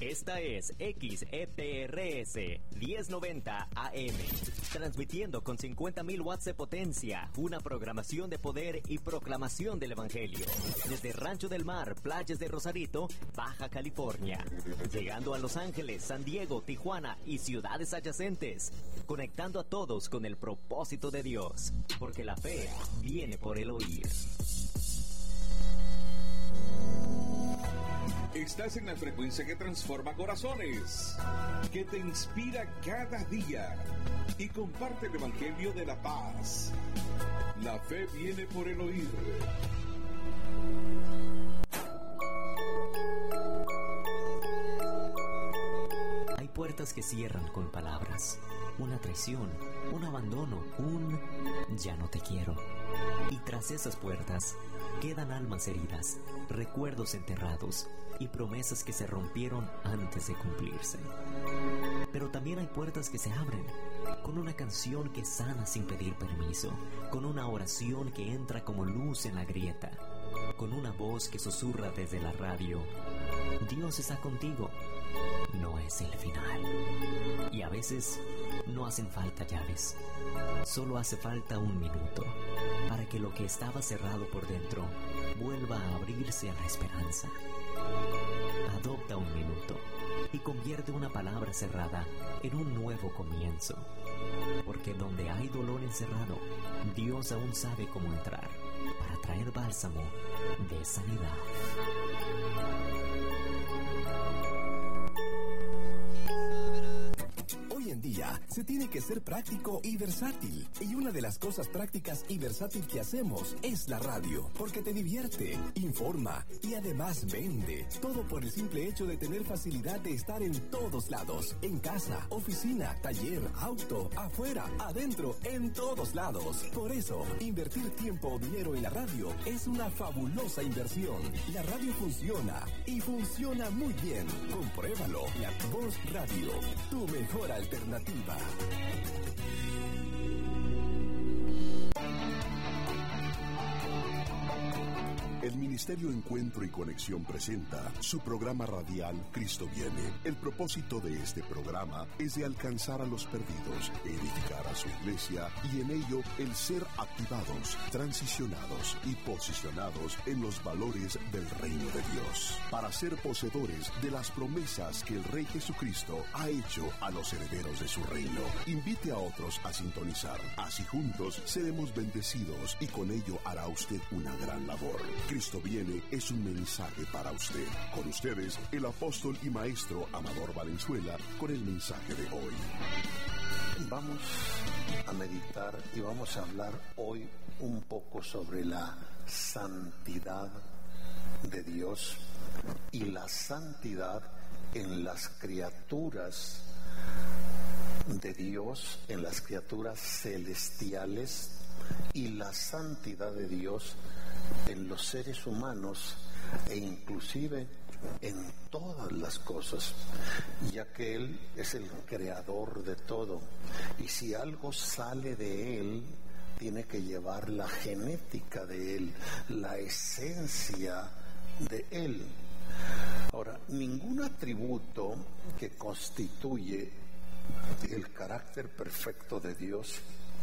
Esta es XETRS 1090 AM, transmitiendo con 50.000 watts de potencia, una programación de poder y proclamación del Evangelio. Desde Rancho del Mar, playas de Rosarito, Baja California, llegando a Los Ángeles, San Diego, Tijuana y ciudades adyacentes, conectando a todos con el propósito de Dios, porque la fe viene por el oír. Estás en la frecuencia que transforma corazones, que te inspira cada día y comparte el Evangelio de la paz. La fe viene por el oír. Hay puertas que cierran con palabras, una traición, un abandono, un ya no te quiero. Y tras esas puertas quedan almas heridas, recuerdos enterrados y promesas que se rompieron antes de cumplirse. Pero también hay puertas que se abren, con una canción que sana sin pedir permiso, con una oración que entra como luz en la grieta, con una voz que susurra desde la radio: Dios está contigo, no es el final. Y a veces no hacen falta llaves, solo hace falta un minuto para que lo que estaba cerrado por dentro vuelva a abrirse a la esperanza. Adopta un minuto y convierte una palabra cerrada en un nuevo comienzo, porque donde hay dolor encerrado, Dios aún sabe cómo entrar para traer bálsamo de sanidad. Hoy en día se tiene que ser práctico y versátil. Y una de las cosas prácticas y versátil que hacemos es la radio, porque te divierte, informa y además vende. Todo por el simple hecho de tener facilidad de estar en todos lados. En casa, oficina, taller, auto, afuera, adentro, en todos lados. Por eso, invertir tiempo o dinero en la radio es una fabulosa inversión. La radio funciona y funciona muy bien. Compruébalo. La Voz Radio, tu mejor alternativa. El Ministerio Encuentro y Conexión presenta su programa radial Cristo Viene. El propósito de este programa es de alcanzar a los perdidos, edificar a su iglesia y en ello el ser activados, transicionados y posicionados en los valores del reino de Dios, para ser poseedores de las promesas que el Rey Jesucristo ha hecho a los herederos de su reino. Invite a otros a sintonizar, así juntos seremos bendecidos y con ello hará usted una gran labor. Cristo Viene es un mensaje para usted. Con ustedes, el apóstol y maestro Amador Valenzuela, con el mensaje de hoy. Vamos a meditar y vamos a hablar hoy un poco sobre la santidad de Dios y la santidad en las criaturas de Dios, en las criaturas celestiales, y la santidad de Dios en los seres humanos e inclusive en todas las cosas, ya que Él es el creador de todo, y si algo sale de Él, tiene que llevar la genética de Él, la esencia de Él. Ahora, ningún atributo que constituye el carácter perfecto de Dios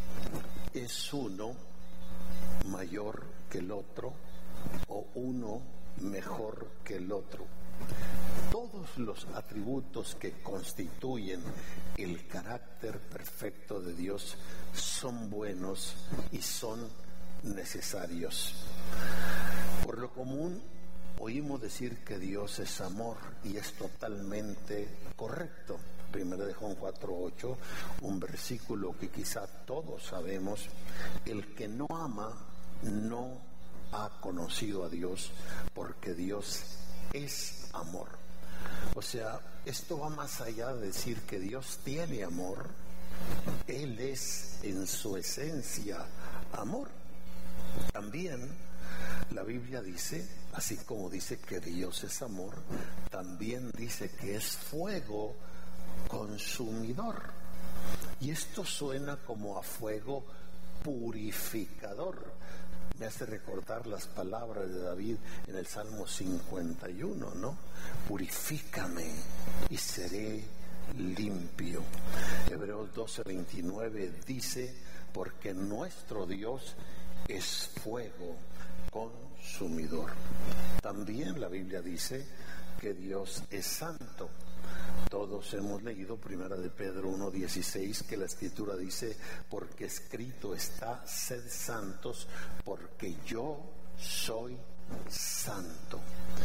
es uno mayor que el otro o uno mejor que el otro. Todos los atributos que constituyen el carácter perfecto de Dios son buenos y son necesarios. Por lo común oímos decir que Dios es amor, y es totalmente correcto. Primero de Juan 4:8, un versículo que quizá todos sabemos: el que no ama no ha conocido a Dios, porque Dios es amor. O sea, esto va más allá de decir que Dios tiene amor. Él es en su esencia amor. También la Biblia dice, así como dice que Dios es amor, también dice que es fuego consumidor. Y esto suena como a fuego purificador, me hace recordar las palabras de David en el Salmo 51, ¿no? Purifícame y seré limpio. Hebreos 12:29 dice, porque nuestro Dios es fuego consumidor. También la Biblia dice que Dios es santo. Todos hemos leído 1 de Pedro 1:16, que la Escritura dice, porque escrito está, sed santos, porque yo soy santo.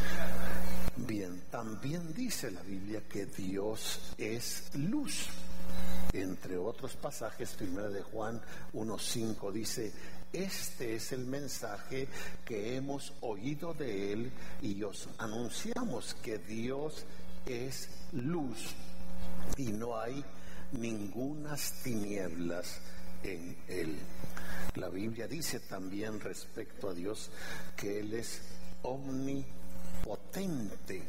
Bien, también dice la Biblia que Dios es luz. Entre otros pasajes, 1 de Juan 1:5 dice, este es el mensaje que hemos oído de él y os anunciamos que Dios es luz y no hay ningunas tinieblas en él. La Biblia dice también respecto a Dios que él es omnipotente.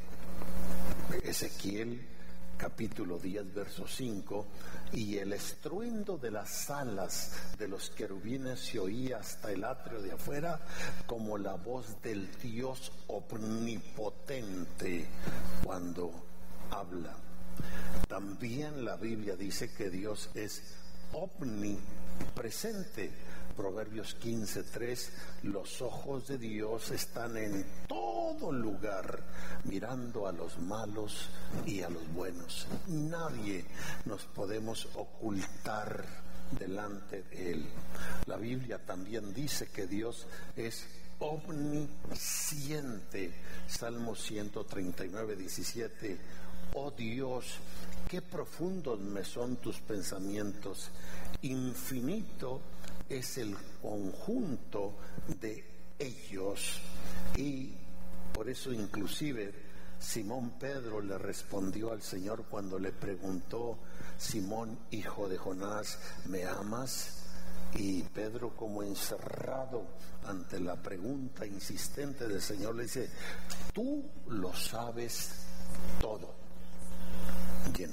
Ezequiel capítulo 10 verso 5, y el estruendo de las alas de los querubines se oía hasta el atrio de afuera como la voz del Dios omnipotente cuando habla. También la Biblia dice que Dios es omnipresente. Proverbios 15:3, los ojos de Dios están en todo lugar, mirando a los malos y a los buenos. Nadie nos podemos ocultar delante de Él. La Biblia también dice que Dios es omnisciente. Salmo 139:17, oh Dios, qué profundos me son tus pensamientos, infinito es el conjunto de ellos. Y por eso inclusive Simón Pedro le respondió al Señor cuando le preguntó, Simón, hijo de Jonás, ¿me amas? Y Pedro, como encerrado ante la pregunta insistente del Señor, le dice, tú lo sabes todo. Bien.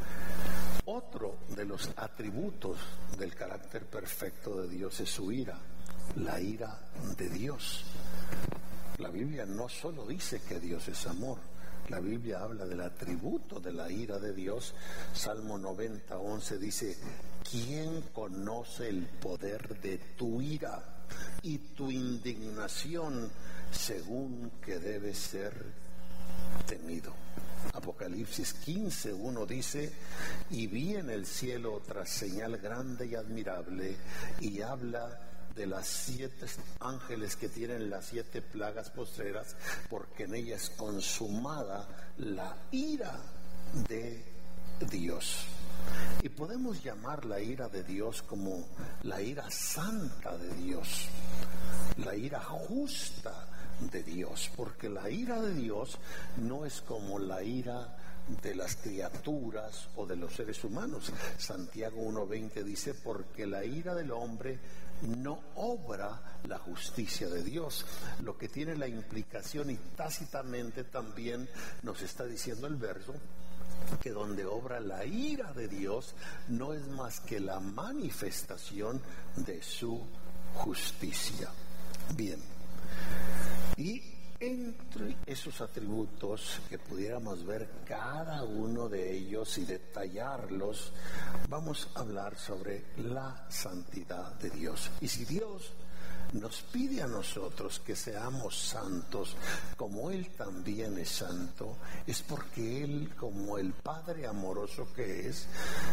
Otro de los atributos del carácter perfecto de Dios es su ira, la ira de Dios. La Biblia no solo dice que Dios es amor, la Biblia habla del atributo de la ira de Dios. Salmo 90:11 dice, ¿quién conoce el poder de tu ira y tu indignación según que debe ser temido? Apocalipsis 15:1 dice, y vi en el cielo otra señal grande y admirable, y habla de las 7 ángeles que tienen las 7 plagas postreras, porque en ellas es consumada la ira de Dios. Y podemos llamar la ira de Dios como la ira santa de Dios, la ira justa de Dios, porque la ira de Dios no es como la ira de las criaturas o de los seres humanos. Santiago 1:20 dice, porque la ira del hombre no obra la justicia de Dios, lo que tiene la implicación, y tácitamente también nos está diciendo el verso, que donde obra la ira de Dios no es más que la manifestación de su justicia. Bien, y entre esos atributos que pudiéramos ver cada uno de ellos y detallarlos, vamos a hablar sobre la santidad de Dios. Y si Dios nos pide a nosotros que seamos santos como Él también es santo, es porque Él, como el Padre amoroso que es,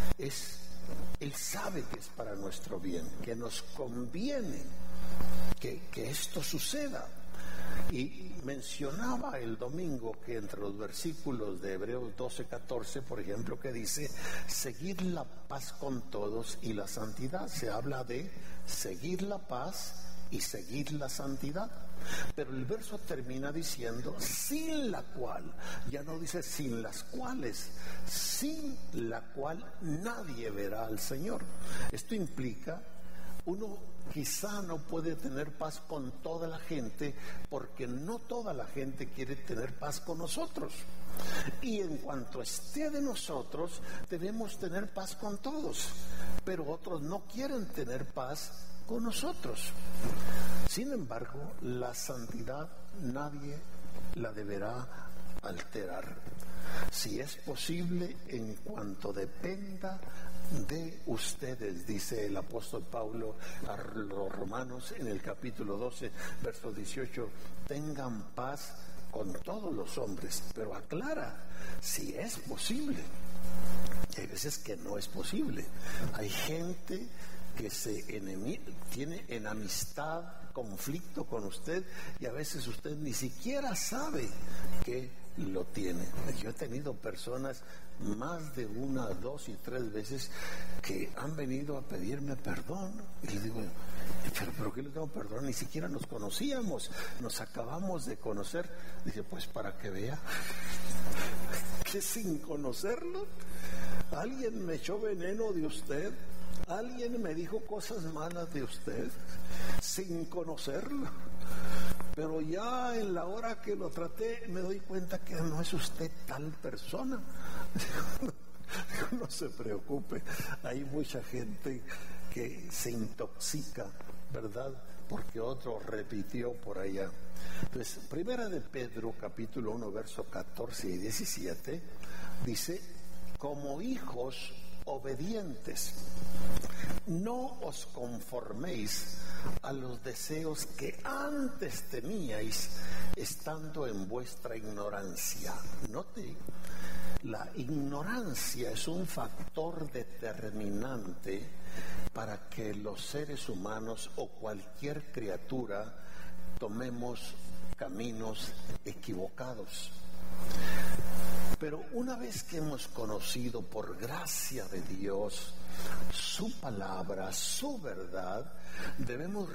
Él sabe que es para nuestro bien, que nos conviene que esto suceda. Y mencionaba el domingo que entre los versículos de Hebreos 12:14, por ejemplo, que dice, seguid la paz con todos y la santidad. Se habla de seguir la paz y seguir la santidad. Pero el verso termina diciendo, sin la cual, ya no dice sin las cuales, sin la cual nadie verá al Señor. Esto implica, uno quizá no puede tener paz con toda la gente, porque no toda la gente quiere tener paz con nosotros. Y en cuanto esté de nosotros, debemos tener paz con todos, pero otros no quieren tener paz con nosotros. Sin embargo, la santidad nadie la deberá alterar. Si es posible, en cuanto dependa de ustedes, dice el apóstol Pablo a los romanos en el capítulo 12, verso 18, tengan paz con todos los hombres, pero aclara, si es posible. Hay veces que no es posible. Hay gente que tiene enemistad, conflicto con usted, y a veces usted ni siquiera sabe que lo tiene. Yo he tenido personas más de 1, 2 y 3 veces que han venido a pedirme perdón, y les digo, pero ¿por qué le tengo perdón? Ni siquiera nos conocíamos, nos acabamos de conocer. Dice, pues para que vea que sin conocerlo alguien me echó veneno de usted, alguien me dijo cosas malas de usted sin conocerlo, pero ya en la hora que lo traté me doy cuenta que no es usted tal persona. No se preocupe, hay mucha gente que se intoxica, ¿verdad? Porque otro repitió por allá. Entonces, primera de Pedro, capítulo 1, verso 14 y 17, dice, como hijos obedientes, no os conforméis a los deseos que antes teníais estando en vuestra ignorancia. Note, la ignorancia es un factor determinante para que los seres humanos o cualquier criatura tomemos caminos equivocados. Pero una vez que hemos conocido por gracia de Dios su palabra, su verdad, debemos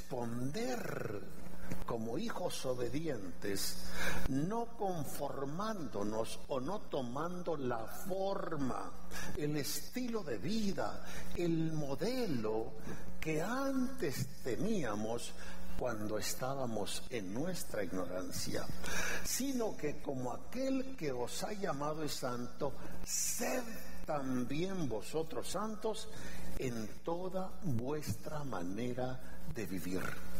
responder como hijos obedientes, no conformándonos o no tomando la forma, el estilo de vida, el modelo que antes teníamos cuando estábamos en nuestra ignorancia, sino que como aquel que os ha llamado es santo, sed también vosotros santos en toda vuestra manera de vivir.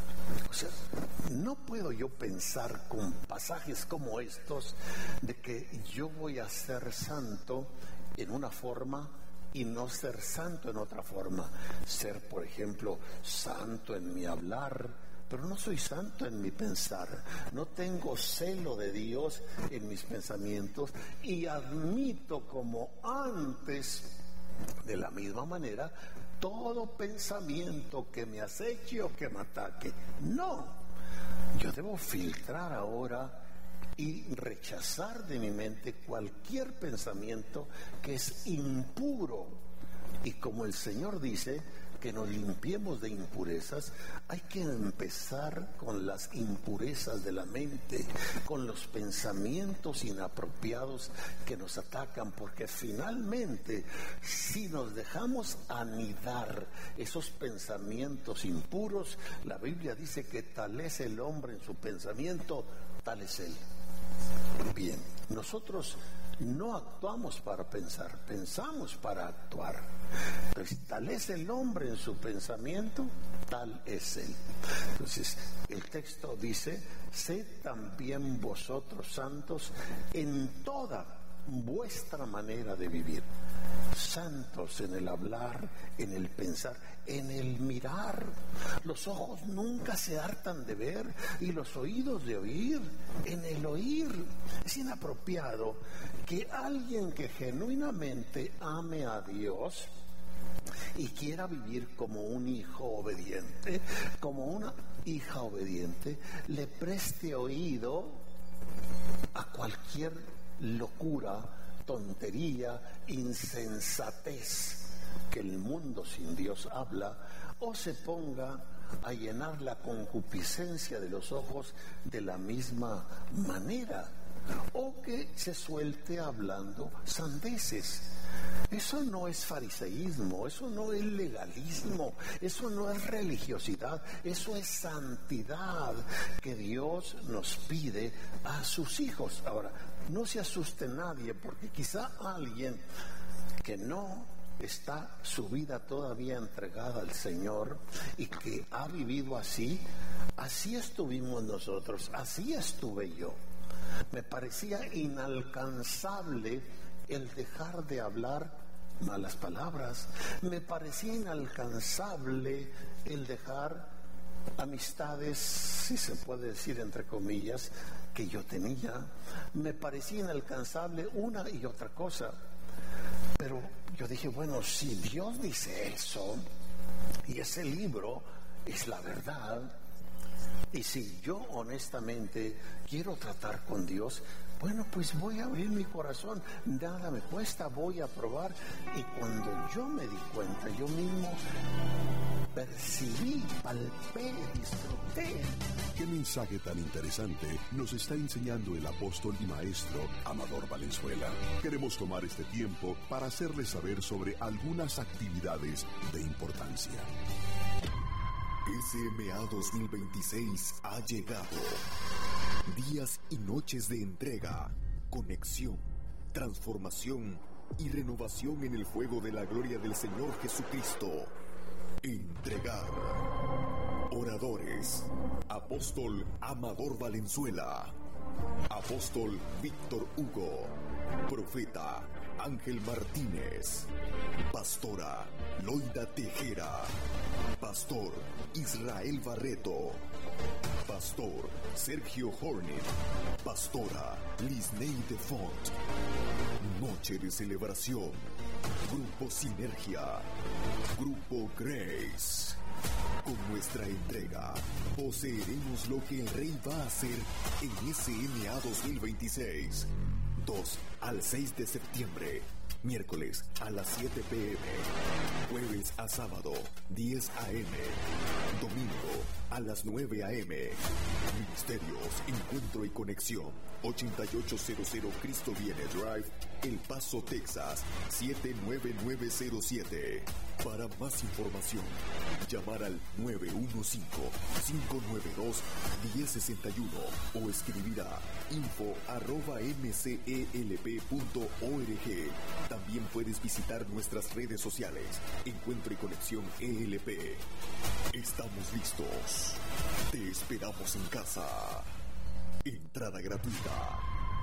O sea, no puedo yo pensar con pasajes como estos de que yo voy a ser santo en una forma y no ser santo en otra forma. Ser, por ejemplo, santo en mi hablar, pero no soy santo en mi pensar. No tengo celo de Dios en mis pensamientos y admito como antes, de la misma manera, todo pensamiento que me aceche o que me ataque. No, yo debo filtrar ahora y rechazar de mi mente cualquier pensamiento que es impuro. Y como el Señor dice que nos limpiemos de impurezas, hay que empezar con las impurezas de la mente, con los pensamientos inapropiados que nos atacan, porque finalmente, si nos dejamos anidar esos pensamientos impuros, la Biblia dice que tal es el hombre en su pensamiento, tal es él. Bien, nosotros no actuamos para pensar, pensamos para actuar. Entonces, tal es el hombre en su pensamiento, tal es él. Entonces, el texto dice, sed también vosotros santos en toda vuestra manera de vivir. Santos en el hablar, en el pensar, en el mirar. Los ojos nunca se hartan de ver y los oídos de oír. En el oír es inapropiado que alguien que genuinamente ame a Dios y quiera vivir como un hijo obediente, como una hija obediente, le preste oído a cualquier locura, tontería, insensatez que el mundo sin Dios habla, o se ponga a llenar la concupiscencia de los ojos de la misma manera, o que se suelte hablando sandeces. Eso no es fariseísmo, eso no es legalismo, eso no es religiosidad, eso es santidad que Dios nos pide a sus hijos. Ahora, no se asuste nadie, porque quizá alguien que no está su vida todavía entregada al Señor y que ha vivido así, así estuvimos nosotros, así estuve yo. Me parecía inalcanzable el dejar de hablar malas palabras, me parecía inalcanzable el dejar amistades, si se puede decir entre comillas, que yo tenía, me parecía inalcanzable una y otra cosa. Pero yo dije, bueno, si Dios dice eso, y ese libro es la verdad, y si yo honestamente quiero tratar con Dios, bueno, pues voy a abrir mi corazón, nada me cuesta, voy a probar. Y cuando yo me di cuenta, yo mismo percibí, palpé, disfruté. ¿Qué mensaje tan interesante nos está enseñando el apóstol y maestro Amador Valenzuela? Queremos tomar este tiempo para hacerles saber sobre algunas actividades de importancia. SMA 2026 ha llegado. Días y noches de entrega, conexión, transformación y renovación en el fuego de la gloria del Señor Jesucristo. Entregar. Oradores: Apóstol Amador Valenzuela, Apóstol Víctor Hugo, Profeta Ángel Martínez, Pastora Loida Tejera, Pastor Israel Barreto, Pastor Sergio Hornet, Pastora Lisney de Font. Noche de celebración. Grupo Sinergia, Grupo Grace. Con nuestra entrega, poseeremos lo que el Rey va a hacer en SMA 2026. 2 al 6 de septiembre. Miércoles a las 7 p.m. Jueves a sábado, 10 a.m. Domingo a las 9 a.m. Ministerios, Encuentro y Conexión. 8800 Cristo Viene Drive, El Paso, Texas, 79907. Para más información, llamar al 915-592-1061 o escribir a info@mcelp.org. También puedes visitar nuestras redes sociales, Encuentro y Conexión ELP. Estamos listos. Te esperamos en casa. Entrada gratuita.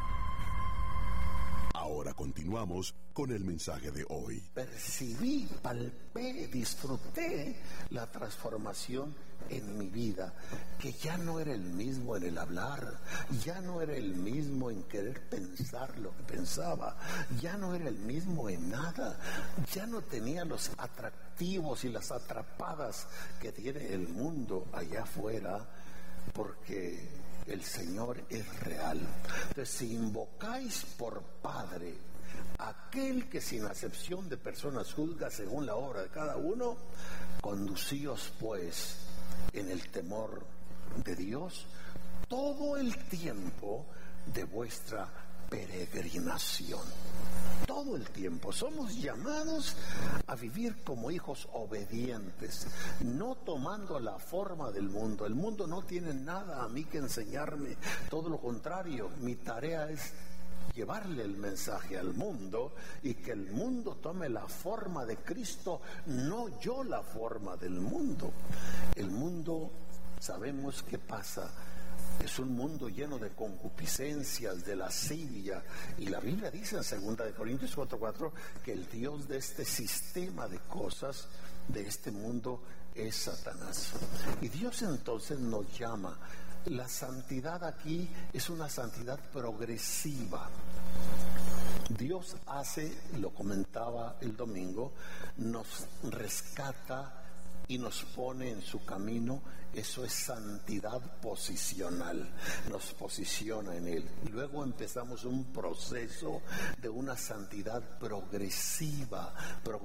Ahora continuamos con el mensaje de hoy. Percibí, palpé, disfruté la transformación en mi vida, que ya no era el mismo en el hablar, ya no era el mismo en querer pensar lo que pensaba, ya no era el mismo en nada, ya no tenía los atractivos y las atrapadas que tiene el mundo allá afuera, porque el Señor es real. Entonces, si invocáis por Padre aquel que sin acepción de personas juzga según la obra de cada uno, conducíos pues en el temor de Dios todo el tiempo de vuestra peregrinación. Todo el tiempo somos llamados a vivir como hijos obedientes, no tomando la forma del mundo. El mundo no tiene nada a mí que enseñarme, todo lo contrario, mi tarea es llevarle el mensaje al mundo y que el mundo tome la forma de Cristo, no yo la forma del mundo. El mundo, sabemos qué pasa. Es un mundo lleno de concupiscencias, de lascivia, y la Biblia dice en 2 Corintios 4:4 que el Dios de este sistema de cosas, de este mundo, es Satanás. Y Dios entonces nos llama. La santidad aquí es una santidad progresiva. Dios hace, lo comentaba el domingo, nos rescata y nos pone en su camino. Eso es santidad posicional, nos posiciona en Él. Luego empezamos un proceso de una santidad progresiva,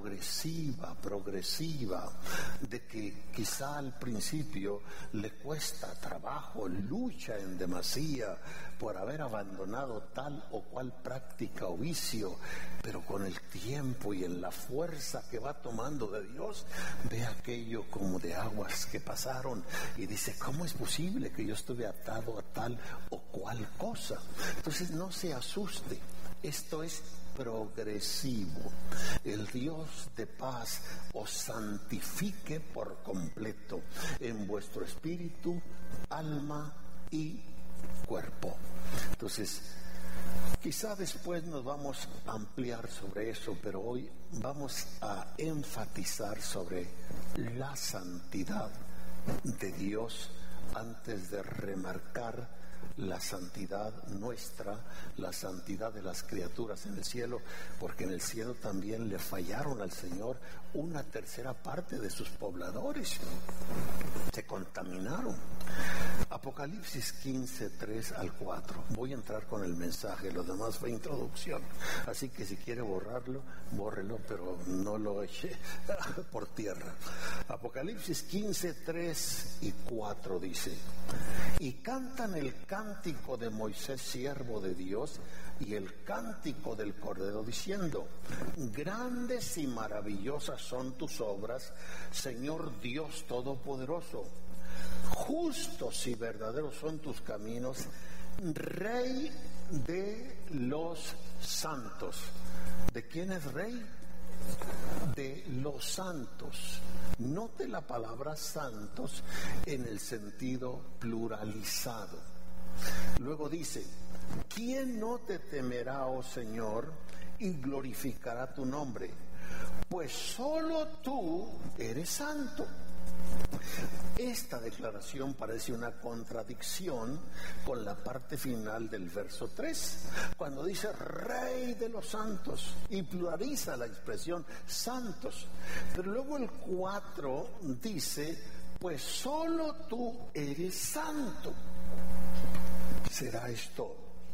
de que quizá al principio le cuesta trabajo, lucha en demasía por haber abandonado tal o cual práctica o vicio, pero con el tiempo y en la fuerza que va tomando de Dios, ve aquello como de aguas que pasaron y dice, ¿cómo es posible que yo estuve atado a tal o cual cosa? Entonces no se asuste, esto es progresivo. El Dios de paz os santifique por completo en vuestro espíritu, alma y cuerpo. Entonces, quizá después nos vamos a ampliar sobre eso, pero hoy vamos a enfatizar sobre la santidad de Dios antes de remarcar la santidad nuestra, la santidad de las criaturas en el cielo, porque en el cielo también le fallaron al Señor una tercera parte de sus pobladores, se contaminaron. Apocalipsis 15, 3 al 4. Voy a entrar con el mensaje, lo demás fue introducción, así que si quiere borrarlo, bórrelo, pero no lo eche por tierra. Apocalipsis 15, 3 y 4 dice: y cantan el cántico de Moisés, siervo de Dios, y el cántico del Cordero, diciendo: grandes y maravillosas son tus obras, Señor Dios Todopoderoso. Justos y verdaderos son tus caminos, Rey de los santos. ¿De quién es Rey? De los santos. Note la palabra santos en el sentido pluralizado. Luego dice: ¿quién no te temerá, oh Señor, y glorificará tu nombre? Pues solo tú eres santo. Esta declaración parece una contradicción con la parte final del verso 3, cuando dice Rey de los santos y pluraliza la expresión santos. Pero luego el 4 dice: pues solo tú eres santo. ¿Será esto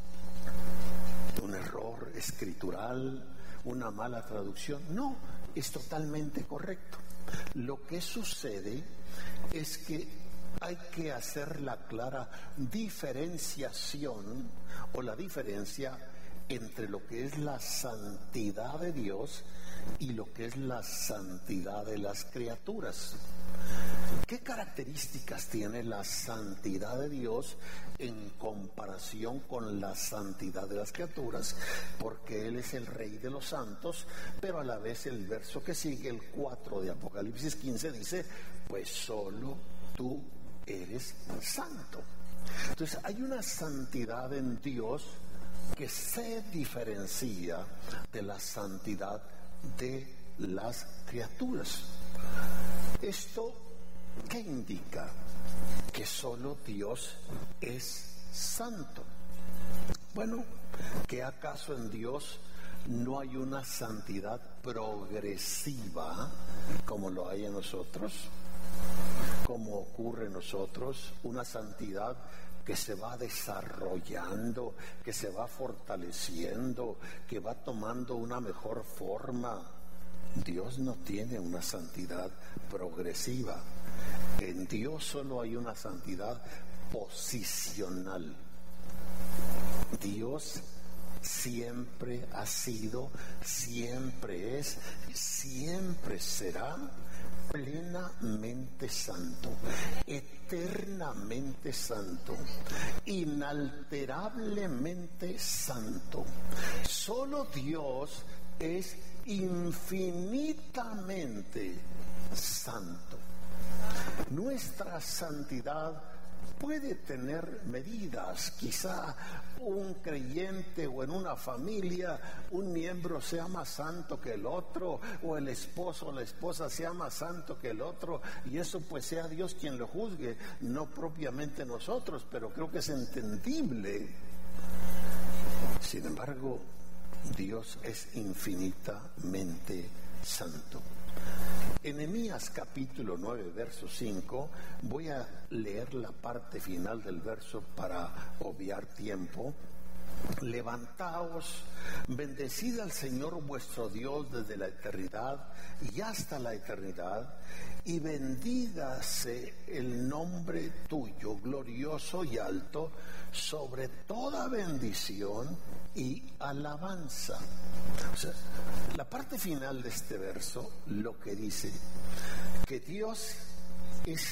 un error escritural, una mala traducción? No, es totalmente correcto. Lo que sucede es que hay que hacer la clara diferenciación o la diferencia entre lo que es la santidad de Dios y lo que es la santidad de las criaturas. ¿Qué características tiene la santidad de Dios en comparación con la santidad de las criaturas? Porque Él es el Rey de los santos, pero a la vez el verso que sigue, el 4 de Apocalipsis 15, dice: pues solo tú eres santo. Entonces hay una santidad en Dios que se diferencia de la santidad de las criaturas. Esto, ¿qué indica? Que solo Dios es santo. Bueno, ¿que acaso en Dios no hay una santidad progresiva como lo hay en nosotros? Como ocurre en nosotros, una santidad que se va desarrollando, que se va fortaleciendo, que va tomando una mejor forma. Dios no tiene una santidad progresiva. En Dios solo hay una santidad posicional. Dios siempre ha sido, siempre es, siempre será plenamente santo, eternamente santo, inalterablemente santo. Solo Dios es infinitamente santo. Nuestra santidad puede tener medidas. Quizá un creyente o en una familia un miembro sea más santo que el otro, o el esposo o la esposa sea más santo que el otro, y eso pues sea Dios quien lo juzgue, no propiamente nosotros, pero creo que es entendible. Sin embargo, Dios es infinitamente santo. En Nehemías capítulo 9, verso 5, voy a leer la parte final del verso para obviar tiempo. Levantaos, bendecid al Señor vuestro Dios desde la eternidad y hasta la eternidad, y bendígase el nombre tuyo, glorioso y alto, sobre toda bendición y alabanza. O sea, la parte final de este verso lo que dice, que Dios es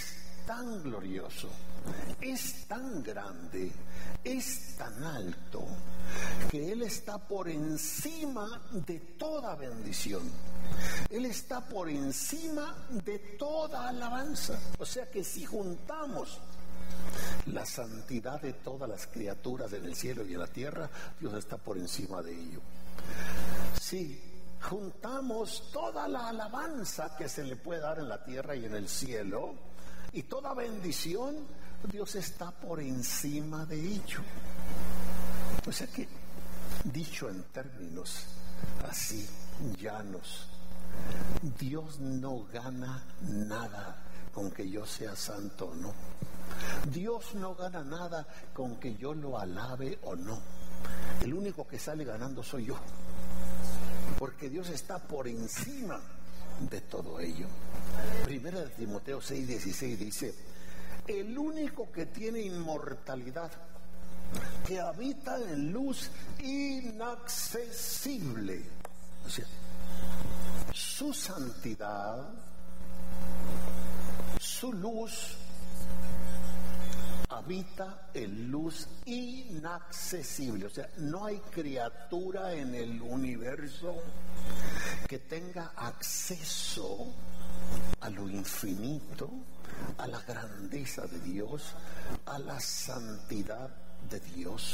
tan glorioso, es tan grande, es tan alto, que Él está por encima de toda bendición. Él está por encima de toda alabanza. O sea que si juntamos la santidad de todas las criaturas en el cielo y en la tierra, Dios está por encima de ello. Si juntamos toda la alabanza que se le puede dar en la tierra y en el cielo, y toda bendición, Dios está por encima de ello. O sea que, dicho en términos así, llanos, Dios no gana nada con que yo sea santo o no. Dios no gana nada con que yo lo alabe o no. El único que sale ganando soy yo, porque Dios está por encima de todo ello. Primera de Timoteo 6:16 dice: el único que tiene inmortalidad, que habita en luz inaccesible, o sea, su santidad, su luz, habita en luz inaccesible. O sea, no hay criatura en el universo que tenga acceso a lo infinito, a la grandeza de Dios, a la santidad de Dios,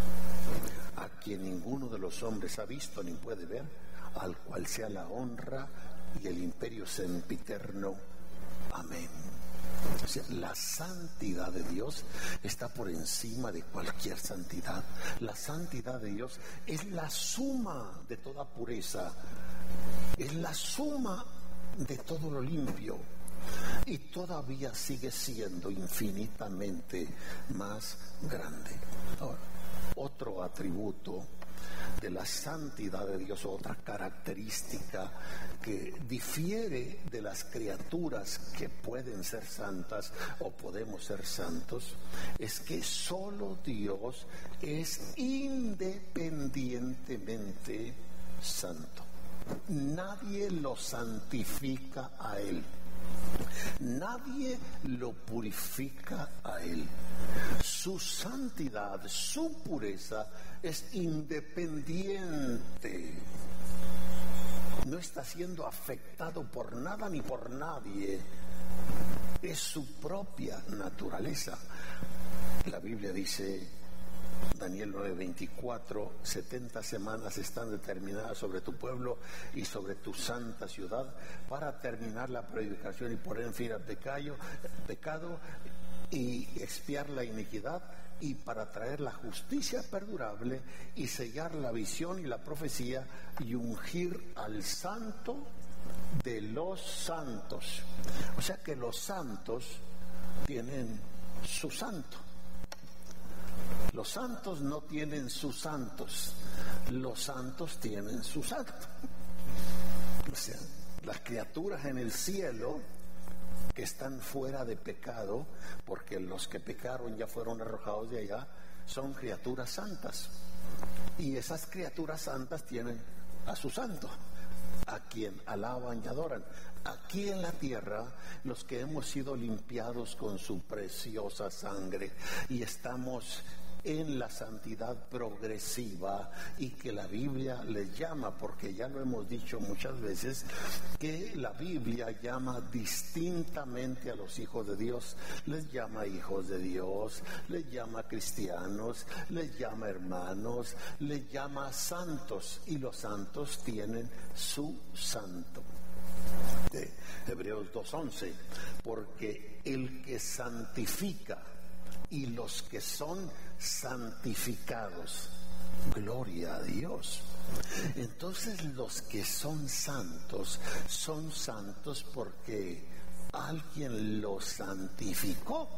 a quien ninguno de los hombres ha visto ni puede ver, al cual sea la honra y el imperio sempiterno. Amén. O sea, la santidad de Dios está por encima de cualquier santidad. La santidad de Dios es la suma de toda pureza, es la suma de todo lo limpio, y todavía sigue siendo infinitamente más grande. Ahora, otro atributo de la santidad de Dios, otra característica que difiere de las criaturas que pueden ser santas o podemos ser santos, es que solo Dios es independientemente santo. Nadie lo santifica a Él. Nadie lo purifica a Él. Su santidad, su pureza es independiente. No está siendo afectado por nada ni por nadie. Es su propia naturaleza. La Biblia dice, Daniel 9:24, 70 semanas están determinadas sobre tu pueblo y sobre tu santa ciudad para terminar la predicación y poner en fin al pecado y expiar la iniquidad, y para traer la justicia perdurable y sellar la visión y la profecía y ungir al santo de los santos. O sea que los santos tienen su santo. Los santos no tienen sus santos, los santos tienen su santo. O sea, las criaturas en el cielo que están fuera de pecado, porque los que pecaron ya fueron arrojados de allá, son criaturas santas. Y esas criaturas santas tienen a su santo, a quien alaban y adoran. Aquí en la tierra, los que hemos sido limpiados con su preciosa sangre y estamos en la santidad progresiva, y que la Biblia les llama, porque ya lo hemos dicho muchas veces, que la Biblia llama distintamente a los hijos de Dios. Les llama hijos de Dios, les llama cristianos, les llama hermanos, les llama santos, y los santos tienen su santo. De Hebreos 2:11, porque el que santifica y los que son santificados, gloria a Dios. Entonces los que son santos porque alguien los santificó,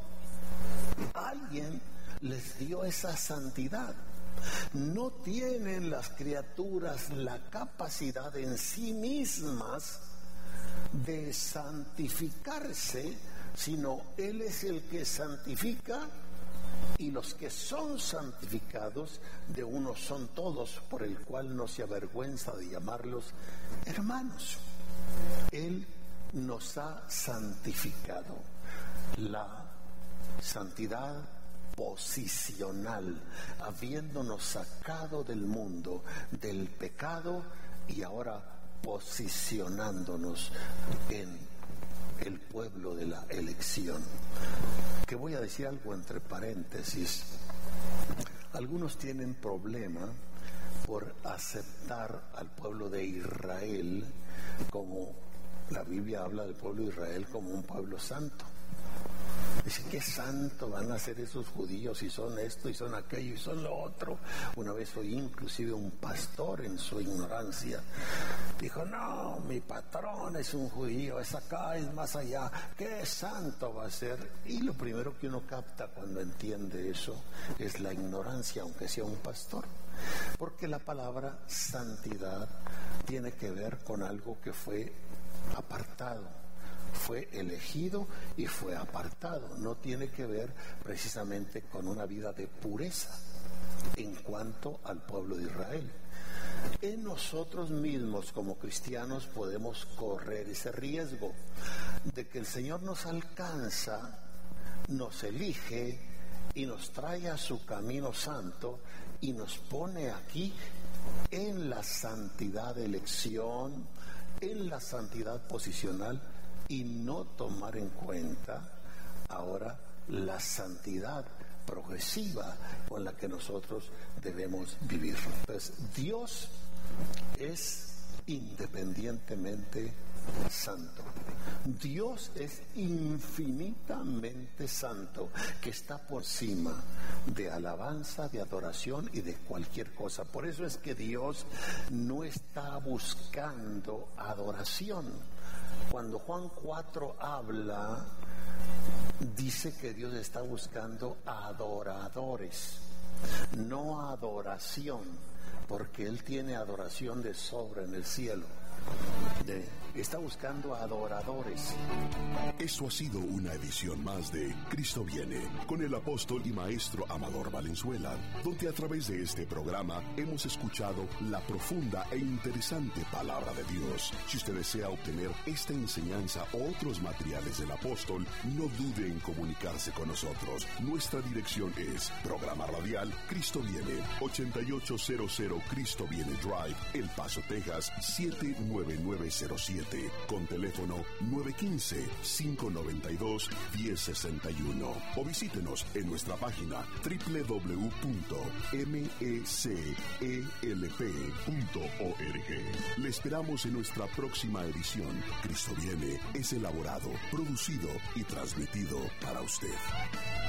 alguien les dio esa santidad. No tienen las criaturas la capacidad en sí mismas de santificarse, sino Él es el que santifica, y los que son santificados de uno son todos, por el cual no se avergüenza de llamarlos hermanos. Él nos ha santificado. La santidad posicional, habiéndonos sacado del mundo, del pecado, y ahora posicionándonos en el pueblo de la elección. Que voy a decir algo entre paréntesis. Algunos tienen problema por aceptar al pueblo de Israel, como la Biblia habla del pueblo de Israel como un pueblo santo. Dice, ¿qué santo van a ser esos judíos? Y son esto, y son aquello, y son lo otro. Una vez oí inclusive un pastor en su ignorancia. Dijo, no, mi patrón es un judío, es acá, es más allá. ¿Qué santo va a ser? Y lo primero que uno capta cuando entiende eso es la ignorancia, aunque sea un pastor. Porque la palabra santidad tiene que ver con algo que fue apartado. Fue elegido y fue apartado. No tiene que ver precisamente con una vida de pureza en cuanto al pueblo de Israel. En nosotros mismos como cristianos podemos correr ese riesgo de que el Señor nos alcanza, nos elige y nos trae a su camino santo y nos pone aquí en la santidad de elección, en la santidad posicional, y no tomar en cuenta ahora la santidad progresiva con la que nosotros debemos vivir. Entonces, Dios es independientemente santo. Dios es infinitamente santo, que está por encima de alabanza, de adoración y de cualquier cosa. Por eso es que Dios no está buscando adoración. Cuando Juan 4 habla, dice que Dios está buscando adoradores, no adoración, porque Él tiene adoración de sobra en el cielo. Está buscando adoradores. Esto ha sido una edición más de Cristo Viene, con el apóstol y maestro Amador Valenzuela, donde a través de este programa hemos escuchado la profunda e interesante palabra de Dios. Si usted desea obtener esta enseñanza o otros materiales del apóstol, no dude en comunicarse con nosotros. Nuestra dirección es Programa Radial Cristo Viene, 8800 Cristo Viene Drive, El Paso, Texas, 79907, con teléfono 915-592-1061, o visítenos en nuestra página www.mecelp.org. Le esperamos en nuestra próxima edición. Cristo Viene es elaborado, producido y transmitido para usted.